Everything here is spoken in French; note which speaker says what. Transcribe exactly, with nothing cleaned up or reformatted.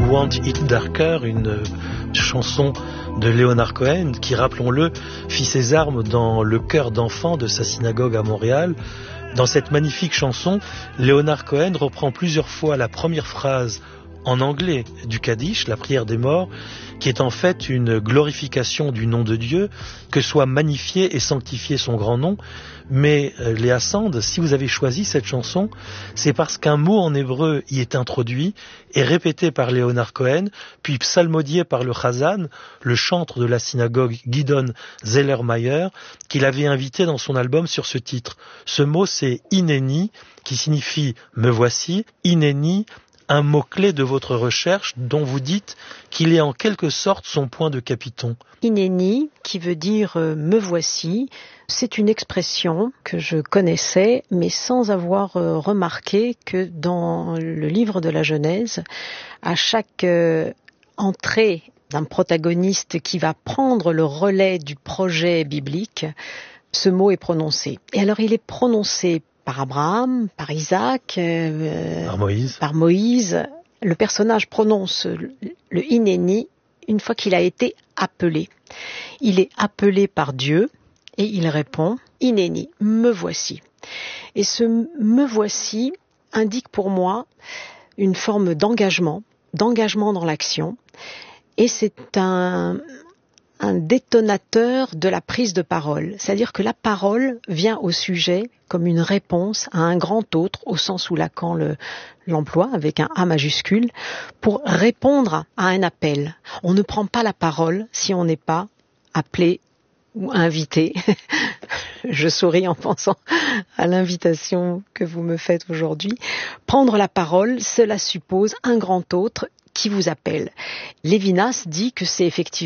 Speaker 1: Want It Darker, une chanson de Leonard Cohen, qui, rappelons-le, fit ses armes dans le chœur d'enfants de sa synagogue à Montréal. Dans cette magnifique chanson, Leonard Cohen reprend plusieurs fois la première phrase en anglais du Kaddish, la prière des morts, qui est en fait une glorification du nom de Dieu, que soit magnifié et sanctifié son grand nom. Mais euh, Léa Sand, si vous avez choisi cette chanson, c'est parce qu'un mot en hébreu y est introduit et répété par Leonard Cohen, puis psalmodié par le Chazan, le chantre de la synagogue Gidon Zellermayer, qu'il avait invité dans son album sur ce titre. Ce mot, c'est « Hineni », qui signifie « me voici », « Hineni », un mot-clé de votre recherche dont vous dites qu'il est en quelque sorte son point de capiton.
Speaker 2: Hineni, qui veut dire euh, « me voici », c'est une expression que je connaissais, mais sans avoir euh, remarqué que dans le livre de la Genèse, à chaque euh, entrée d'un protagoniste qui va prendre le relais du projet biblique, ce mot est prononcé. Et alors il est prononcé par Abraham, par Isaac, euh,
Speaker 1: par Moïse.
Speaker 2: par Moïse. Le personnage prononce le, le Hineni une fois qu'il a été appelé. Il est appelé par Dieu et il répond « Hineni, me voici ». Et ce « me voici » indique pour moi une forme d'engagement, d'engagement dans l'action. Et c'est un... un détonateur de la prise de parole. C'est-à-dire que la parole vient au sujet comme une réponse à un grand autre, au sens où Lacan le, l'emploie, avec un A majuscule, pour répondre à un appel. On ne prend pas la parole si on n'est pas appelé ou invité. Je souris en pensant à l'invitation que vous me faites aujourd'hui. Prendre la parole, cela suppose un grand autre qui vous appelle. Lévinas dit que c'est effectivement